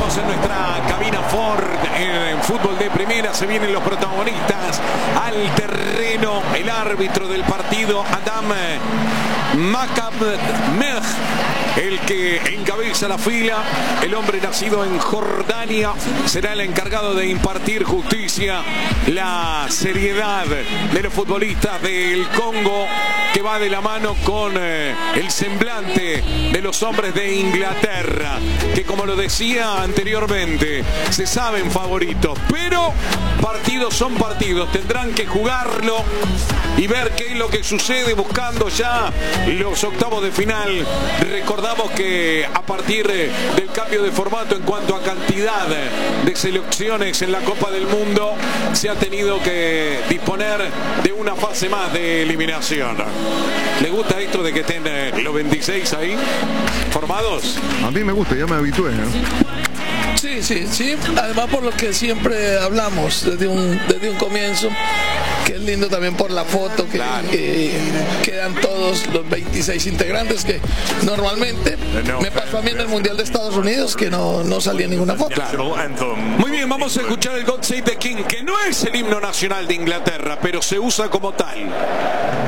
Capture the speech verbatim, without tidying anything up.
Estamos en nuestra cabina Ford en fútbol de primera. Se vienen los protagonistas al terreno. El árbitro del partido, Adam Makabmeh, el que encabeza la fila. El hombre nacido en Jordania será el encargado de impartir justicia. La seriedad de los futbolistas del Congo, que va de la mano con eh, el semblante de los hombres de Inglaterra, que, como lo decía anteriormente, se saben favoritos, pero partidos son partidos, tendrán que jugarlo y ver qué es lo que sucede, buscando ya los octavos de final. Recordamos que a partir del cambio de formato en cuanto a cantidad de selecciones en la Copa del Mundo, se ha tenido que disponer de una fase más de eliminación. ¿Le gusta esto de que estén los veintiséis ahí formados? A mí me gusta, ya me habitué, ¿no? Sí, sí, sí. Además, por lo que siempre hablamos desde un, desde un comienzo, que es lindo también por la foto, que, claro, que quedan todos los veintiséis integrantes, que normalmente no, me pasó a mí en el Mundial de Estados Unidos, que no, no salía ninguna foto. Claro. Muy bien, vamos a escuchar el God Save the King, que no es el himno nacional de Inglaterra, pero se usa como tal.